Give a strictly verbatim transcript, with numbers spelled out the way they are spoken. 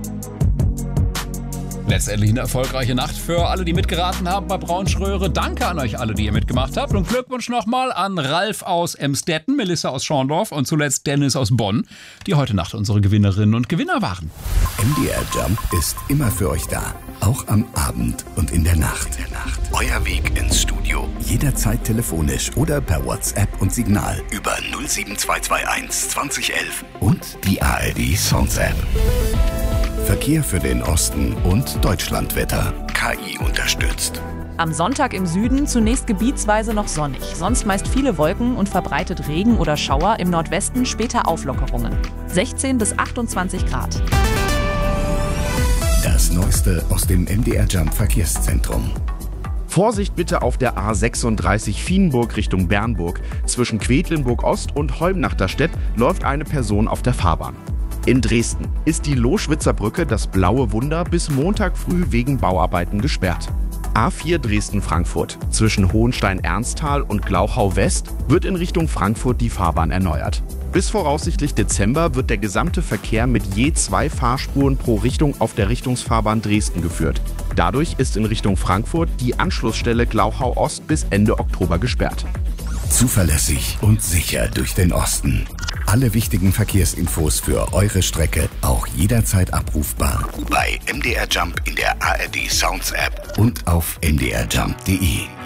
Letztendlich eine erfolgreiche Nacht für alle, die mitgeraten haben bei Braunschröhre. Danke an euch alle, die ihr mitgemacht habt. Und Glückwunsch nochmal an Ralf aus Emstetten, Melissa aus Schorndorf und zuletzt Dennis aus Bonn, die heute Nacht unsere Gewinnerinnen und Gewinner waren. M D R Jump ist immer für euch da. Auch am Abend und in der Nacht. Euer Weg ins Studio. Jederzeit telefonisch oder per WhatsApp und Signal über null sieben zwei zwei eins zwanzig elf und die A R D Sounds App. Verkehr für den Osten und Deutschlandwetter. K I unterstützt. Am Sonntag im Süden zunächst gebietsweise noch sonnig, sonst meist viele Wolken und verbreitet Regen oder Schauer, im Nordwesten später Auflockerungen. sechzehn bis achtundzwanzig Grad. Das Neueste aus dem M D R Jump Verkehrszentrum. Vorsicht bitte auf der A sechsunddreißig Vienburg Richtung Bernburg. Zwischen Quedlinburg Ost und Holmnachterstedt läuft eine Person auf der Fahrbahn. In Dresden ist die Loschwitzer Brücke, das blaue Wunder, bis Montag früh wegen Bauarbeiten gesperrt. A vier Dresden-Frankfurt. Zwischen Hohenstein-Ernsthal und Glauchau-West wird in Richtung Frankfurt die Fahrbahn erneuert. Bis voraussichtlich Dezember wird der gesamte Verkehr mit je zwei Fahrspuren pro Richtung auf der Richtungsfahrbahn Dresden geführt. Dadurch ist in Richtung Frankfurt die Anschlussstelle Glauchau-Ost bis Ende Oktober gesperrt. Zuverlässig und sicher durch den Osten. Alle wichtigen Verkehrsinfos für eure Strecke auch jederzeit abrufbar bei M D R Jump in der A R D Sounds App und auf m d r jump punkt d e.